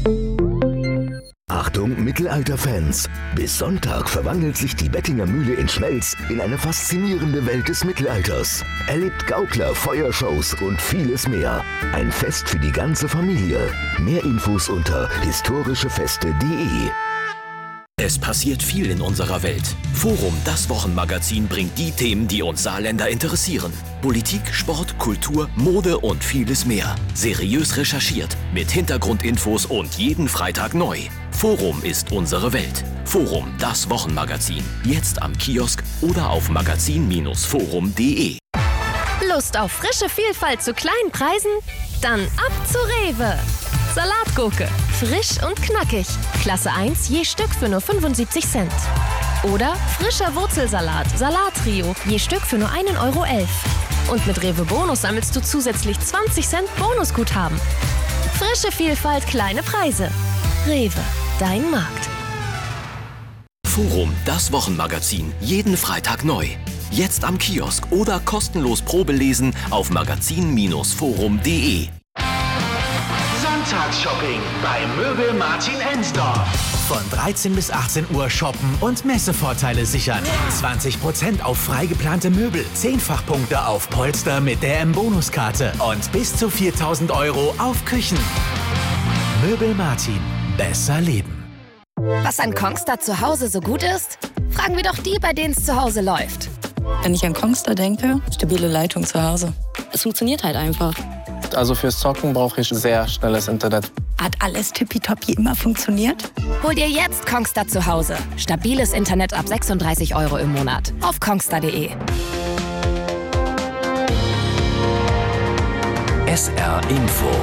Achtung, Mittelalter-Fans! Bis Sonntag verwandelt sich die Bettinger Mühle in Schmelz in eine faszinierende Welt des Mittelalters. Erlebt Gaukler, Feuershows und vieles mehr. Ein Fest für die ganze Familie. Mehr Infos unter historischefeste.de. Es passiert viel in unserer Welt. Forum, das Wochenmagazin, bringt die Themen, die uns Saarländer interessieren. Politik, Sport, Kultur, Mode und vieles mehr. Seriös recherchiert, mit Hintergrundinfos und jeden Freitag neu. Forum ist unsere Welt. Forum, das Wochenmagazin. Jetzt am Kiosk oder auf magazin-forum.de. Lust auf frische Vielfalt zu kleinen Preisen? Dann ab zu Rewe. Salatgurke, frisch und knackig. Klasse 1 je Stück für nur 75 Cent. Oder frischer Wurzelsalat, Salattrio, je Stück für nur 1,11 Euro. Und mit Rewe Bonus sammelst du zusätzlich 20 Cent Bonusguthaben. Frische Vielfalt, kleine Preise. Rewe, dein Markt. Forum, das Wochenmagazin. Jeden Freitag neu. Jetzt am Kiosk oder kostenlos Probelesen auf magazin-forum.de. Sonntagsshopping bei Möbel Martin Ensdorf. Von 13 bis 18 Uhr shoppen und Messevorteile sichern. 20% auf frei geplante Möbel, 10-fach-Punkte auf Polster mit der M-Bonuskarte und bis zu 4.000 Euro auf Küchen. Möbel Martin. Besser leben. Was an Kongstar zu Hause so gut ist? Fragen wir doch die, bei denen es zu Hause läuft. Wenn ich an Kongstar denke, stabile Leitung zu Hause. Es funktioniert halt einfach. Also fürs Zocken brauche ich sehr schnelles Internet. Hat alles tippitoppi immer funktioniert? Hol dir jetzt Kongstar zu Hause. Stabiles Internet ab 36 Euro im Monat. Auf kongstar.de. SR Info.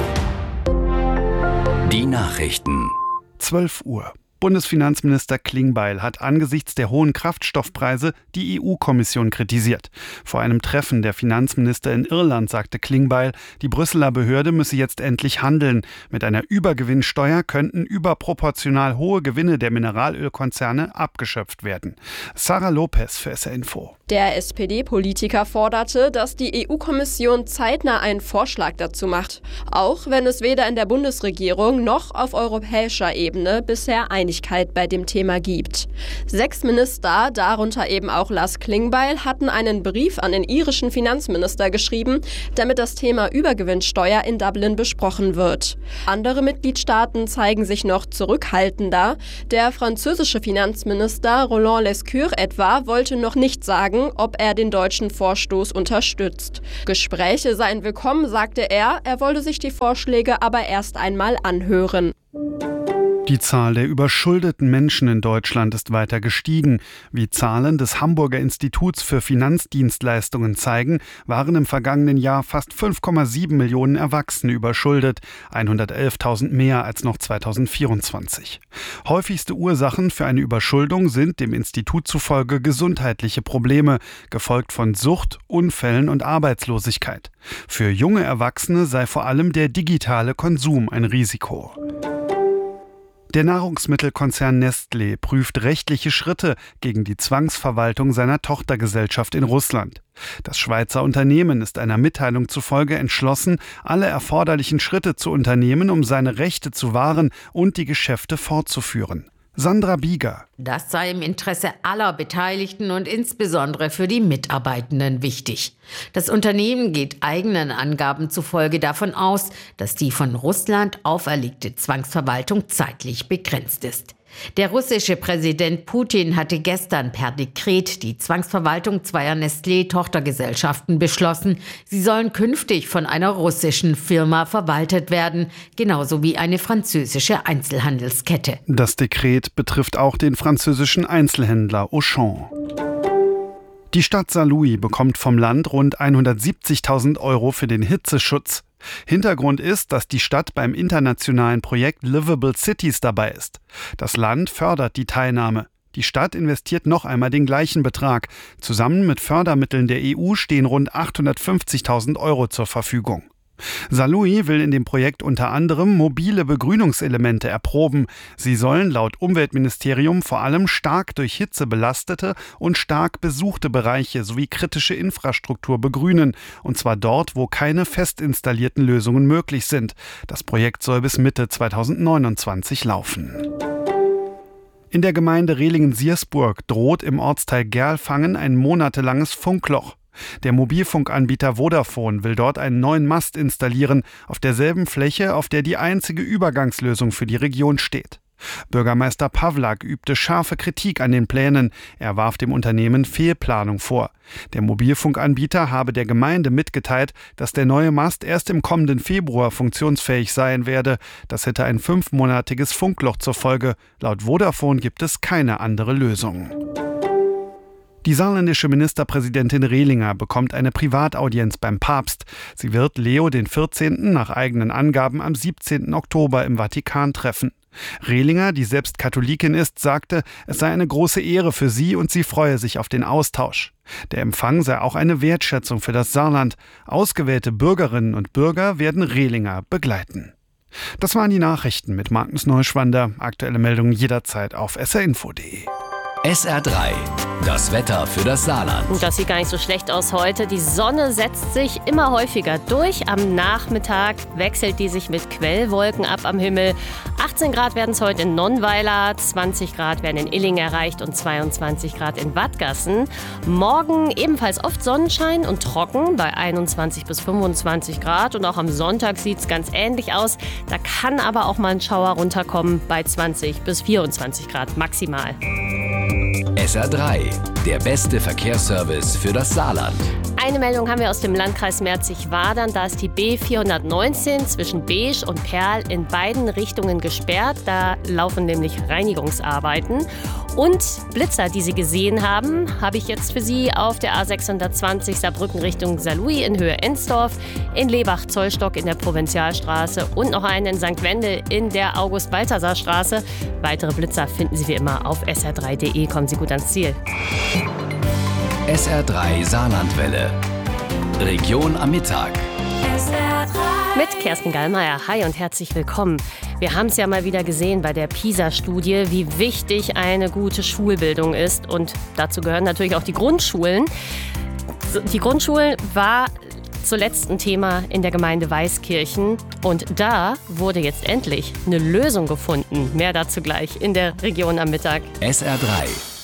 Die Nachrichten. 12 Uhr. Bundesfinanzminister Klingbeil hat angesichts der hohen Kraftstoffpreise die EU-Kommission kritisiert. Vor einem Treffen der Finanzminister in Irland sagte Klingbeil, die Brüsseler Behörde müsse jetzt endlich handeln. Mit einer Übergewinnsteuer könnten überproportional hohe Gewinne der Mineralölkonzerne abgeschöpft werden. Sarah Lopez für SR Info. Der SPD-Politiker forderte, dass die EU-Kommission zeitnah einen Vorschlag dazu macht, auch wenn es weder in der Bundesregierung noch auf europäischer Ebene bisher Einigkeit bei dem Thema gibt. 6 Minister, darunter eben auch Lars Klingbeil, hatten einen Brief an den irischen Finanzminister geschrieben, damit das Thema Übergewinnsteuer in Dublin besprochen wird. Andere Mitgliedstaaten zeigen sich noch zurückhaltender. Der französische Finanzminister Roland Lescure etwa wollte noch nicht sagen, ob er den deutschen Vorstoß unterstützt. Gespräche seien willkommen, sagte er. Er wolle sich die Vorschläge aber erst einmal anhören. Die Zahl der überschuldeten Menschen in Deutschland ist weiter gestiegen. Wie Zahlen des Hamburger Instituts für Finanzdienstleistungen zeigen, waren im vergangenen Jahr fast 5,7 Millionen Erwachsene überschuldet, 111.000 mehr als noch 2024. Häufigste Ursachen für eine Überschuldung sind dem Institut zufolge gesundheitliche Probleme, gefolgt von Sucht, Unfällen und Arbeitslosigkeit. Für junge Erwachsene sei vor allem der digitale Konsum ein Risiko. Der Nahrungsmittelkonzern Nestlé prüft rechtliche Schritte gegen die Zwangsverwaltung seiner Tochtergesellschaft in Russland. Das Schweizer Unternehmen ist einer Mitteilung zufolge entschlossen, alle erforderlichen Schritte zu unternehmen, um seine Rechte zu wahren und die Geschäfte fortzuführen. Sandra Bieger. Das sei im Interesse aller Beteiligten und insbesondere für die Mitarbeitenden wichtig. Das Unternehmen geht eigenen Angaben zufolge davon aus, dass die von Russland auferlegte Zwangsverwaltung zeitlich begrenzt ist. Der russische Präsident Putin hatte gestern per Dekret die Zwangsverwaltung zweier Nestlé-Tochtergesellschaften beschlossen. Sie sollen künftig von einer russischen Firma verwaltet werden, genauso wie eine französische Einzelhandelskette. Das Dekret betrifft auch den französischen Einzelhändler Auchan. Die Stadt Saarlouis bekommt vom Land rund 170.000 Euro für den Hitzeschutz. Hintergrund ist, dass die Stadt beim internationalen Projekt Livable Cities dabei ist. Das Land fördert die Teilnahme. Die Stadt investiert noch einmal den gleichen Betrag. Zusammen mit Fördermitteln der EU stehen rund 850.000 Euro zur Verfügung. Saarlouis will in dem Projekt unter anderem mobile Begrünungselemente erproben. Sie sollen laut Umweltministerium vor allem stark durch Hitze belastete und stark besuchte Bereiche sowie kritische Infrastruktur begrünen. Und zwar dort, wo keine fest installierten Lösungen möglich sind. Das Projekt soll bis Mitte 2029 laufen. In der Gemeinde Rehlingen-Siersburg droht im Ortsteil Gerlfangen ein monatelanges Funkloch. Der Mobilfunkanbieter Vodafone will dort einen neuen Mast installieren, auf derselben Fläche, auf der die einzige Übergangslösung für die Region steht. Bürgermeister Pawlak übte scharfe Kritik an den Plänen. Er warf dem Unternehmen Fehlplanung vor. Der Mobilfunkanbieter habe der Gemeinde mitgeteilt, dass der neue Mast erst im kommenden Februar funktionsfähig sein werde. Das hätte ein 5-monatiges Funkloch zur Folge. Laut Vodafone gibt es keine andere Lösung. Die saarländische Ministerpräsidentin Rehlinger bekommt eine Privataudienz beim Papst. Sie wird Leo XIV. Nach eigenen Angaben am 17. Oktober im Vatikan treffen. Rehlinger, die selbst Katholikin ist, sagte, es sei eine große Ehre für sie und sie freue sich auf den Austausch. Der Empfang sei auch eine Wertschätzung für das Saarland. Ausgewählte Bürgerinnen und Bürger werden Rehlinger begleiten. Das waren die Nachrichten mit Magnus Neuschwander. Aktuelle Meldungen jederzeit auf srinfo.de. SR3, das Wetter für das Saarland. Das sieht gar nicht so schlecht aus heute. Die Sonne setzt sich immer häufiger durch. Am Nachmittag wechselt die sich mit Quellwolken ab am Himmel. 18 Grad werden es heute in Nonnweiler, 20 Grad werden in Illing erreicht und 22 Grad in Wadgassen. Morgen ebenfalls oft Sonnenschein und trocken bei 21 bis 25 Grad. Und auch am Sonntag sieht es ganz ähnlich aus. Da kann aber auch mal ein Schauer runterkommen bei 20 bis 24 Grad maximal. SR3, der beste Verkehrsservice für das Saarland. Eine Meldung haben wir aus dem Landkreis Merzig-Wadern. Da ist die B419 zwischen Beesch und Perl in beiden Richtungen gesperrt. Da laufen nämlich Reinigungsarbeiten. Und Blitzer, die Sie gesehen haben, habe ich jetzt für Sie auf der A620 Saarbrücken Richtung Saarlouis in Höhe Ensdorf, in Lebach-Zollstock in der Provinzialstraße und noch einen in St. Wendel in der August-Balthasar-Straße. Weitere Blitzer finden Sie wie immer auf sr3.de. Kommen Sie gut ans Ziel. SR3 Saarlandwelle. Region am Mittag. Mit Kerstin Gallmeier. Hi und herzlich willkommen. Wir haben es ja mal wieder gesehen bei der PISA-Studie, wie wichtig eine gute Schulbildung ist. Und dazu gehören natürlich auch die Grundschulen. Die Grundschulen war zuletzt ein Thema in der Gemeinde Weißkirchen. Und da wurde jetzt endlich eine Lösung gefunden. Mehr dazu gleich in der Region am Mittag. SR3.